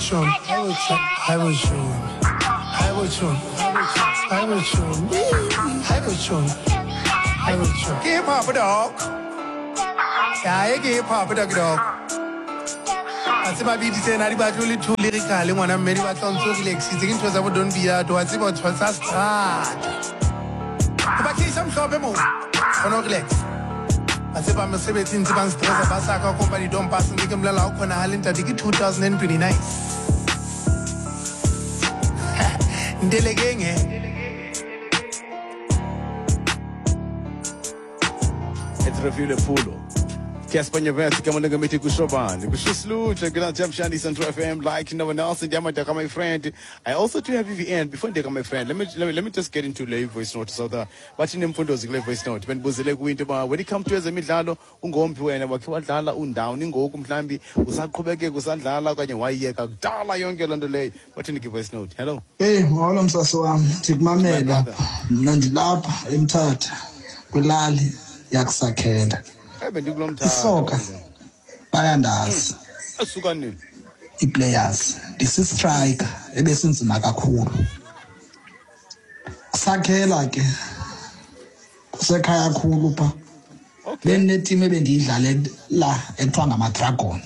Give up a dog. Yeah, give up a dog. I see my beauty saying, I about really too lyrical. When I'm married, I sound so relaxed. It's into a don't be out. I see what was us. But case I'm sure more. No relax. I say, I'm a 17 stress. Basaka company don't pass and give them la on a halenta ticket 2029. Delegate. It's review the polo. Kiasipanya vesi kama ngamiti kushobani. Kushislu, check it out, Jam Shandy Central FM, like no one else, and Yamata, my friend. I also do have VVN before they come my friend. Let me just get into live voice note. So that watching them photos live voice note. When Buzile winter when it comes to as a midlalo, ungompi and wakiwa dala undowning, go kumlambi, usakubeke, usandala, kanya wayeka, dala young on the lay. What in the voice note? Hello. Hey, all Saswam, take my maid up, Nandilap, Imtat, Kulali, Yaksaked. Isoka bayandazi asukani iplayers this is strike ebesinzima kakhulu sakhela ke kusekhaya kakhulu pha bene team ebendiyidlale la ekuthiwa ngama-dragon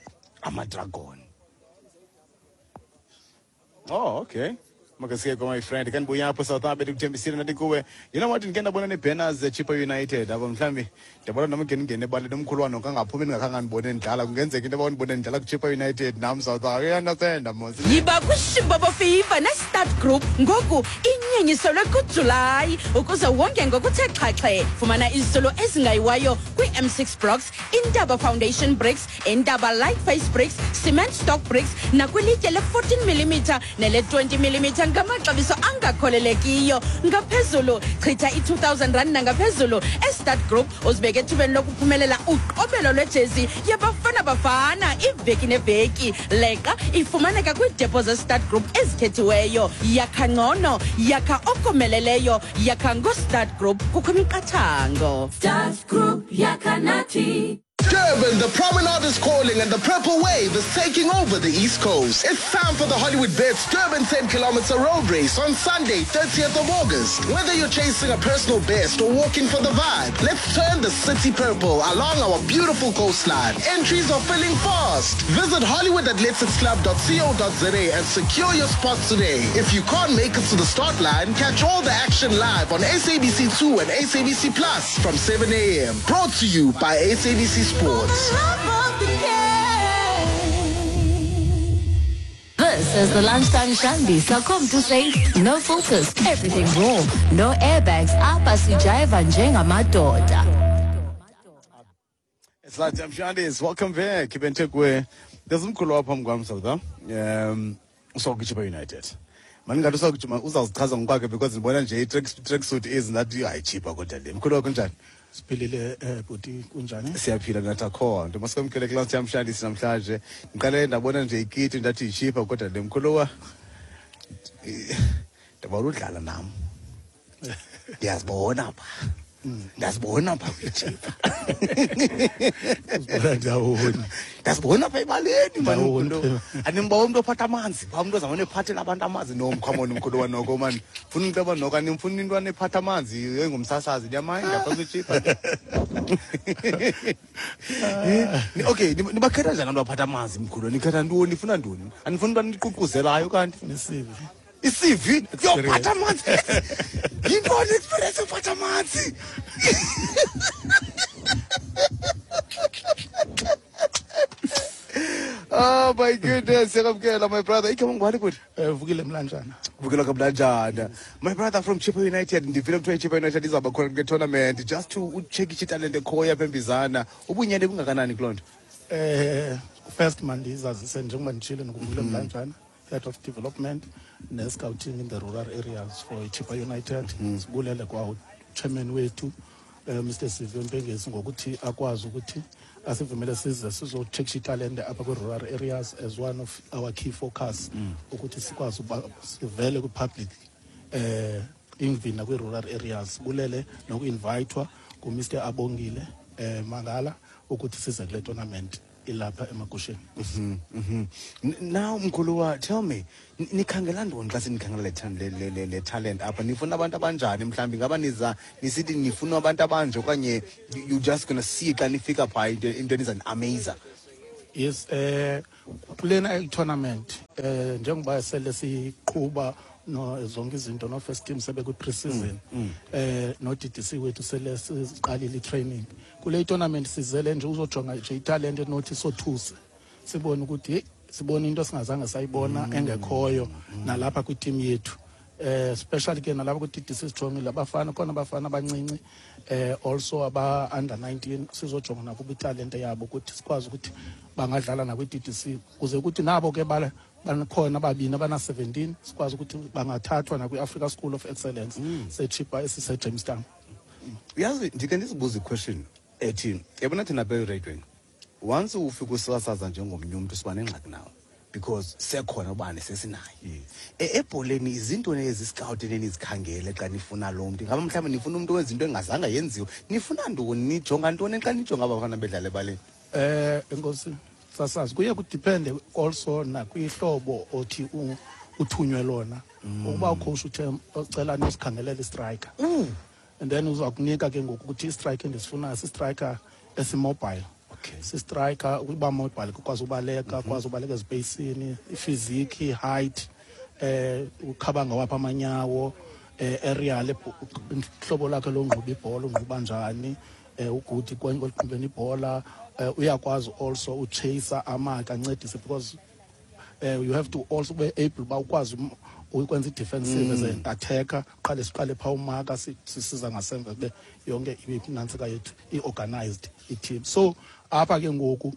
oh okay makasiya my friend kan buya hapo South Africa kuthembisile nathi kuwe you know what ngikenda bona ne-banners Chippa United abo mhlambi ndiyabona noma ngene bale nomkhulwana kangaphumi ningakhange nibone ndala kungenzeka into abonibone ndala ku-Chippa United nam South Africa you understand mos yiba kushibaba FIFA ne-Start Group ngoku inyenyiselwe kuJulayi ukuze wonke ngokuthe xhaxhe fumana izisolo ezingayiwayo kwi-M6 blocks Indaba Foundation bricks Indaba light face bricks cement stock bricks nakwilitye le-14mm nele-20mm ngamaxabiso angakholelekiyo ngaphezulu chitha i-2,000 rand nangaphezulu eStart Group uzibeke ethubeni lokuphumelela uqobelo lwejezi yabafana bafana iveki neveki leqa ifumaneka kwiidepo zeStart Group ezikhethiweyo yakha ngcono yakha okomeleleyo yakha ngoStart Group kukho imiqathango Start Group yakha nathi. Durban, the promenade is calling and the purple wave is taking over the East Coast. It's time for the Hollywood Bets Durban 10-kilometer road race on Sunday, 30th of August. Whether you're chasing a personal best or walking for the vibe, let's turn the city purple along our beautiful coastline. Entries are filling fast. Visit HollywoodAthleticsClub.co.za and secure your spot today. If you can't make it to the start line, catch all the action live on SABC2 and SABC Plus from 7 a.m. Brought to you by SABC Sports. This is the Lunchtime Shandy. So come to say no filters, everything raw, no airbags. Apa sijaiva njengamadoda. It's like Jam Shandy's welcome back. Keep in touch with there's some cool up on Guamsauda. So Chippa United. Man got to talk to my uzawuchaza ngokwakhe because ngibona nje i-tracksuit is not Chippa kodwa le. Mkhulu kunjani? Siphelile buti kunjani siyaphila nathi akho nto masikwamkele class Jam Shandy namhlanje ngiqale ndabona nje ikiti ndathi ichipha kodwa le mkhuluwa ndabona udlala nami ndiyazibona apha ndazibona apha ichipha ndazibona apha ebaleni manje animbawa umuntu ophatha amanzi ba umuntu ozabona ephathela abantu amanzi no mkhomoni mkhuluwa noko man funa umuntu abanoko animfuna into anephatha amanzi engumsasazi niyamanye lapha kwichipha okay nibakhetha njani abantu abaphatha amanzi mkhuluwa nikhetha ntoni nifuna ntoni anifuna abantu niququzelayo kanti nesivi isivi yophatha amanzi yintoni experience yophatha amanzi oh my goodness yakamkela my brother ikho ngwani kuthi vukile mlanjana vukela kamlanjana my brother from Chippa United ndivile kuthiwa Chippa United izaba khona ke tournament just to check italent ekhoya phembizana ubunyane bungakanani kulonto first man izazise njengoba nditshile nokuvukile mlanjana head of development ne-scouting in the rural areas for Chippa United sibulele kwa chairman wethu Mr. Siviwe Mpengesi ngokuthi akwazi ukuthi asivumele size sizo-check italent apha kwi-rural areas as one of our key focus ukuthi sikwazi sivele kwi-public ingvina kwi-rural areas bulele noku-invitwa ku-Mr. Abongile Mangala ukuthi size kule tournament ilapha emagusheni. Now Mkhuluwa, tell me, nikhangela ntoni xa senikhangela le talent apha? Nifuna abantu abanjani mhlambi? Ngaba nisithi nifuna abantu abanje okanye you just gonna see xa nifika phaa into enizani-amazer? Yes, kulena tournament njengoba sele siqhuba no zonke izinto no first team sebe ku pre-season no DDC wethu sele siqalile training kule tournament sizele nje uzojonga nje italent enothi sothuse sibone ukuthi sibone into singazange sayibona engekhoyo nalapha kwi team yethu especially ke nalapha ku DDC strong labafana khona abafana abancinci also aba under 19 sizojonga nakuba italent yabo ukuthi sikwazi ukuthi bangadlala nakwi DDC kuze ukuthi nabo ke banakhona ababini abana 17 sikwazi ukuthi bangathathwa nakwi Africa School of Excellence sechipa esise Jamestown. Uyazi ndike ndizibuza question ethi yabona thina be radioing once ufika usasaza njengomnye umuntu siba nengxaki nawe because sekhona ubani sesinayo ebholeni izinto eziscout enenizikhangele xa nifuna lo muntu ngaba mhlawumbe nifuna umuntu wenza into engazange yenziwe nifuna ntoni nijonga ntoni xa nijonga abafana bedlala ebaleni enkosi sasazi kuye kudepende also na kwihlobo othi uthunywe lona ukuba ucoach uthe ocela nisikhangelela istriker and then uzakunika ke ngokuthi istriker endisifuna striker esimobile striker ukuba mobile ukwazi ubaleka kwazi ubaleka espacini physique height ukhabanga wapha amanyawo aerial ihlobo lakhe longquba ibhola ungquba njani uguti kwenqubeni ibhola uyakwazi also uchase amaka ancedise because you have to also be able ba ukwazi ukwenza i-defensive as an attacker siqale pha umaka sisiza ngasemva kube yonke ibinantsika yethu i-organized i-team so apha ke ngoku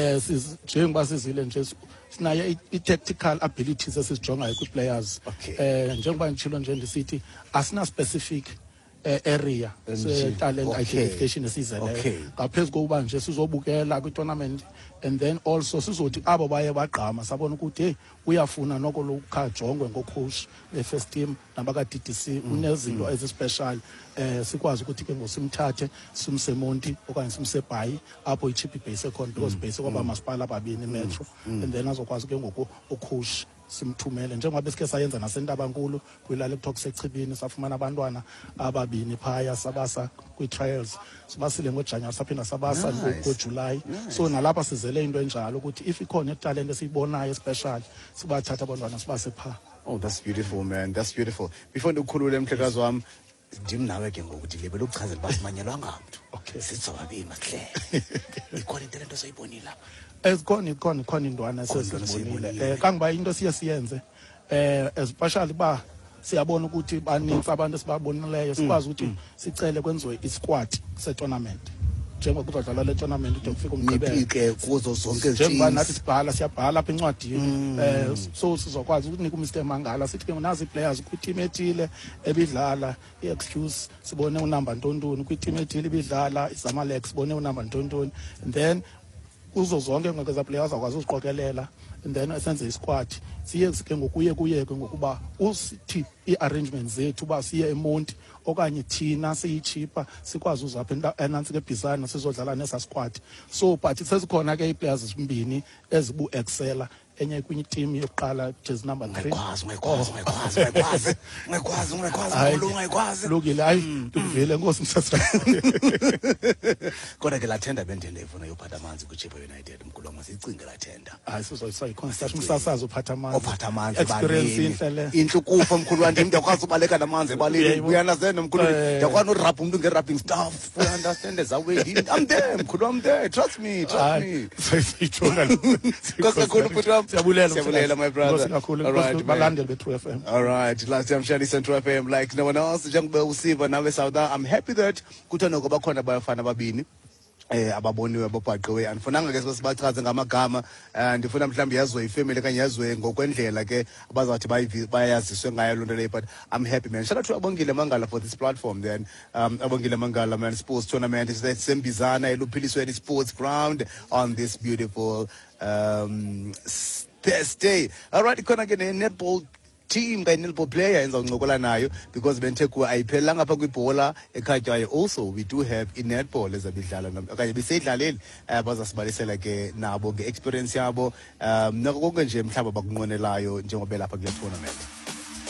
njengoba sizile nje sinayo i-tactical abilities esizijongayo kwi-players njengoba nditshilo nje ndisithi asina specific area talent identification esizeleyo ngaphezu kokuba nje sizobukela kwi-tournament and then also sizothi abo baye bagqama sabona ukuthi hey uyafuna noko lokhajongwe ngocoach le-first team nabaka-DDC unezinto ezispecial sikwazi ukuthi ke ngosimthathe simsemonti okanye simsebhayi apho ichipi base ekhona because base kwaba masipala ababini metro and then azokwazi ke ngoku ucoach simthumele njengoba besike sayenza nasenTabankulu kwilala ekuthiwa kusechibini safumana abantwana ababini phaya sabasa kwi-trials sibasile ngoJanuary saphinda sabasa ngoJuly so nalapha sizele into enjalo ukuthi if ikhona italent esiyibonayo special sibathatha abantwana sibase pha. Oh, that's beautiful, man. That's beautiful. Before ndikhulule mhlekazi wami ndim nawe ke ngokuthi lebele ukuchazela basimanyelwa ngamntu sizobabini masihle ikhona italent osoyibonile lapha khona indwana esizibonile kangiba into siyenze especially ba siyabona ukuthi baninzi abantu esibabonileyo sikwazi ukuthi sicele kwenziwe isquad se-tournament njengoba kuzodlala le tournament ude kufika umgqibelo kuzo zonke njengoba nathi siyabhala apha encwadini so sizokwazi ukunika uMr Mangala sithi ke nazi players kwi-team ethile ebidlala i-excuse sibone unamba ntontoni kwi-team ethile ibidlala iZamalek sibone unamba ntontoni and then kuzo zonke ngeke players akwazi uziqokelela and then esenze isquad siye ke ngokuye ke ngokuba usithi i-arrangements zethu ba siye eMonti okanye thina siyichipa sikwazi uzapha enansi ke Bizana sizodlala nesa squad so but sesikhona ke i-players ezimbini ezibu excella enye kwenye team yokuqala jersey number 3 ngekwazi lokile hayi ndivile Nkosi Msasa kodwa ke la tender bendende ifuna yophatha amanzi kuChipa United Mkhulu masicinge la tender hayi sizoyikhona umsasazo ophatha amanzi experience inhle inhlukufa Mkhulu wami ndiyakwazi ubaleka namanzi ebaleni uyandazi Mkhulu ndiyakwazi urap umuntu nge-rapping stuff you understand as away I'm there Mkhulu I'm there trust me sayithola siyabulela my brother balandeli be-True FM all right last time Shani Central FM like no one else njengoba usiva nawe Sauda I'm happy that kuthanoko bakhona abafana ababini ababoniwe babhaqwe andifunanga ke sibachaze ngamagama ndifuna mhlawumbe yazwe ifamily kanye yazwe ngokwendlela ke abazathi bayaziswe ngayo lonto leyo but I'm happy man shout out to Abongile Mangala for this platform then Abongile Mangala man sports tournament is that Sembizana eluphilisweni sports ground on this beautiful Thursday. All right, khona ke netball team kanye netball player endizawuncokola nayo because benthe kuwa ayiphelelanga apha kwibhola ekhatywayo. Also we do have i-netball ezabidlala okanye beseyidlaleli bazasibalisela ke nabo nge-experience yabo nako konke nje mhlawumbi bakunqwenelayo njengoba belapha kule tournament.